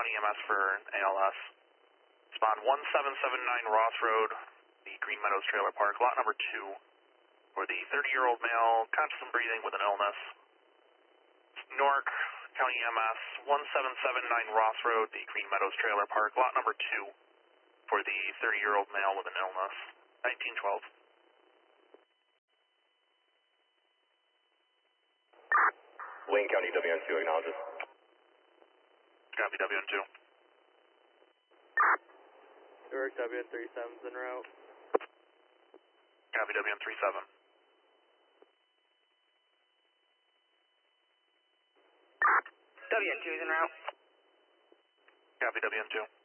County EMS for ALS. Spawn 1779 Ross Road, the Green Meadows Trailer Park, lot number 2, for the 30-year-old male, conscious and breathing with an illness. Newark County EMS, 1779 Ross Road, the Green Meadows Trailer Park, lot number 2, for the 30-year-old male with an illness. 1912. Wayne County WN2 acknowledges. Copy WN2. Newark WN37's en route. Copy WN37. WN2 is en route. Copy WN2.